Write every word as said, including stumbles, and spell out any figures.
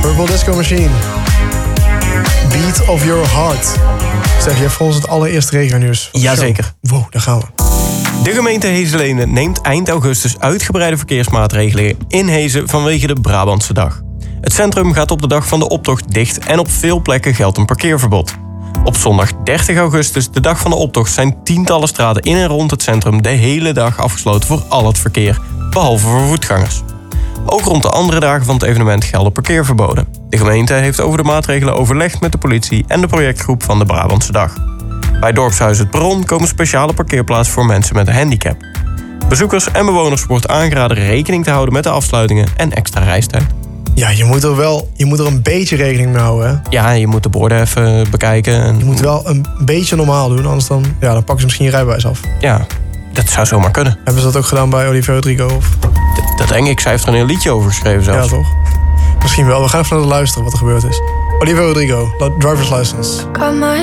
Purple Disco Machine. Beat of Your Heart. Zeg, jij voor ons het allereerste regionieuws. Jazeker. Wow, daar gaan we. De gemeente Heeselenen neemt eind augustus uitgebreide verkeersmaatregelen in Heesen vanwege de Brabantse Dag. Het centrum gaat op de dag van de optocht dicht en op veel plekken geldt een parkeerverbod. Op zondag dertig augustus, de dag van de optocht, zijn tientallen straten in en rond het centrum de hele dag afgesloten voor al het verkeer, behalve voor voetgangers. Ook rond de andere dagen van het evenement gelden parkeerverboden. De gemeente heeft over de maatregelen overlegd met de politie en de projectgroep van de Brabantse Dag. Bij dorpshuis Het Perron komen speciale parkeerplaatsen voor mensen met een handicap. Bezoekers en bewoners wordt aangeraden rekening te houden met de afsluitingen en extra reistijd. Ja, je moet er wel je moet er een beetje rekening mee houden, hè? Ja, je moet de borden even bekijken. En... Je moet wel een beetje normaal doen, anders dan, ja, dan pakken ze misschien je rijbewijs af. Ja, dat zou zomaar kunnen. Hebben ze dat ook gedaan bij Olivia Rodrigo? Of? D- dat denk ik. Zij heeft er een heel liedje over geschreven zelfs. Ja, toch? Misschien wel. We gaan even naar de luisteren wat er gebeurd is. Olivia Rodrigo, driver's license. Got my